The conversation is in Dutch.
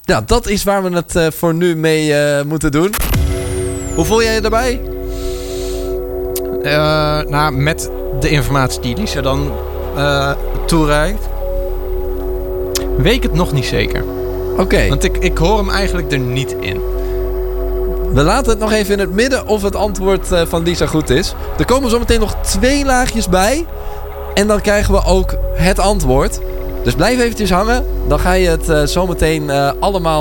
Ja, dat is waar we het voor nu mee moeten doen. Hoe voel jij je daarbij? Met de informatie die Lisa dan toereikt, weet ik het nog niet zeker. Oké. Want ik hoor hem eigenlijk er niet in. We laten het nog even in het midden of het antwoord van Lisa goed is. Er komen zometeen nog 2 laagjes bij. En dan krijgen we ook het antwoord. Dus blijf eventjes hangen. Dan ga je het zometeen allemaal